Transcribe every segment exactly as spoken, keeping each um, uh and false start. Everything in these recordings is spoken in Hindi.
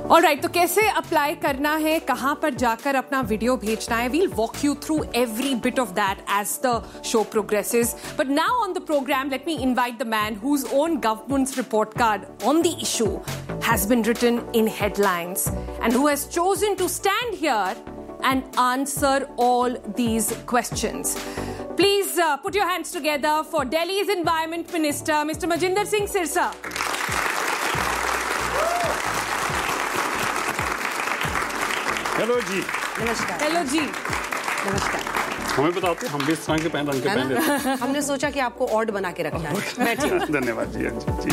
ऑलराइट, तो कैसे अप्लाई करना है, कहां पर जाकर अपना वीडियो भेजना है, we'll walk you through every bit of that as the show progresses. But now on the programme, let me invite the man whose own government's report card on the issue has been written in headlines and who has chosen to stand here and answer all these questions. Please uh, put your hands together for Delhi's Environment Minister, Mister Majinder Singh Sirsa. Hello जी. नमस्कार. हेलो जी. नमस्कार. हमें बताते हैं, हम भी इस तरह के पहन रंग के पहन लेते हैं. हमने सोचा कि आपको ऑड बना के रखना है. बैठिए. धन्यवाद जी. जी.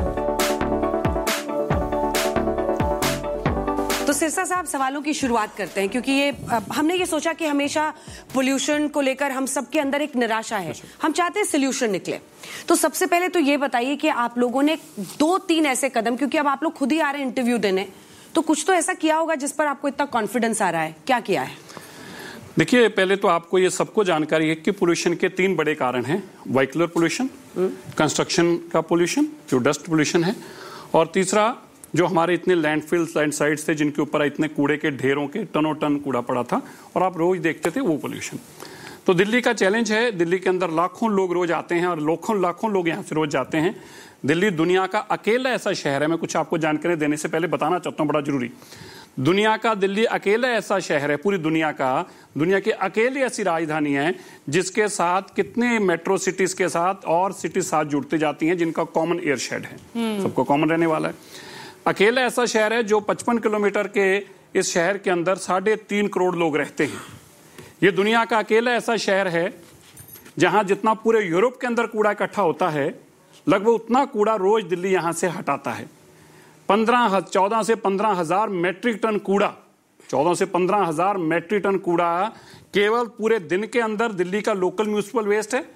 तो सिरसा साहब, सवालों की शुरुआत करते हैं, क्योंकि ये हमने ये सोचा कि हमेशा पोल्यूशन को लेकर हम सबके अंदर एक निराशा है. हम चाहते हैं सोल्यूशन निकले. तो सबसे पहले तो ये बताइए कि आप लोगों ने दो तीन ऐसे कदम, क्योंकि अब आप लोग खुद ही आ रहे हैं इंटरव्यू देने, तो कुछ तो ऐसा किया होगा जिस पर आपको इतना कॉन्फिडेंस आ रहा है. क्या किया है? देखिए, पहले तो आपको ये सबको जानकारी है कि पोल्यूशन के तीन बड़े कारण हैं. व्हीकलर पोल्यूशन, कंस्ट्रक्शन का पोल्यूशन जो डस्ट पोल्यूशन है, और तीसरा जो हमारे इतने लैंडफिल्स, लैंडसाइड्स थे जिनके ऊपर इतने कूड़े के ढेरों के टनों टन कूड़ा पड़ा था और आप रोज देखते थे, वो पोल्यूशन. तो दिल्ली का चैलेंज है. दिल्ली के अंदर लाखों लोग रोज आते हैं और लाखों लाखों लोग यहाँ से रोज जाते हैं. दिल्ली दुनिया का अकेला ऐसा शहर है, मैं कुछ आपको जानकारी देने से पहले बताना चाहता हूँ, बड़ा जरूरी. दुनिया का दिल्ली अकेला ऐसा शहर है, पूरी दुनिया का, दुनिया की अकेली ऐसी राजधानी है जिसके साथ कितने मेट्रो सिटीज के साथ और सिटीज साथ जुड़ती जाती हैं जिनका कॉमन एयर शेड है, सबको कॉमन रहने वाला है. अकेला ऐसा शहर है जो पचपन किलोमीटर के इस शहर के अंदर साढ़े तीन करोड़ लोग रहते हैं. ये दुनिया का अकेला ऐसा शहर है जहां जितना पूरे यूरोप के अंदर कूड़ा इकट्ठा होता है, लगभग उतना कूड़ा रोज दिल्ली यहां से हटाता है. पंद्रह चौदह से पंद्रह हजार मैट्रिक टन कूड़ा चौदह से पंद्रह हजार मैट्रिक टन कूड़ा केवल पूरे दिन के अंदर दिल्ली का लोकल म्यूनिसिपल वेस्ट है.